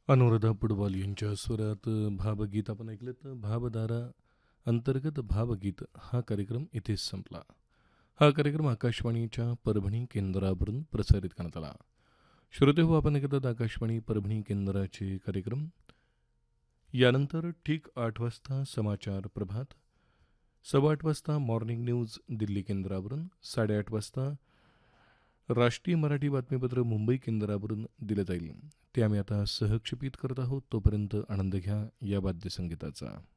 अनुराधा पुडवाल यांच्या स्वरात भावगीत आपण ऐकलं. तर भावधारा अंतर्गत भावगीत हा कार्यक्रम इथेच संपला. हा कार्यक्रम आकाशवाणीच्या परभणी केंद्रावरून प्रसारित करण्यात आला. श्रोते हो, आपण ऐकतात आकाशवाणी परभणी केंद्राचे कार्यक्रम. यानंतर ठीक 8 वाजता समाचार प्रभात, 8:15 मॉर्निंग न्यूज दिल्ली केंद्रावरून, 8:30 राष्ट्रीय मराठी बातमीपत्र मुंबई केंद्रावरून दिलं जाईल. ते आम्ही आता सहक्षेपित करत आहोत. तोपर्यंत आनंद घ्या या वाद्यसंगीताचा.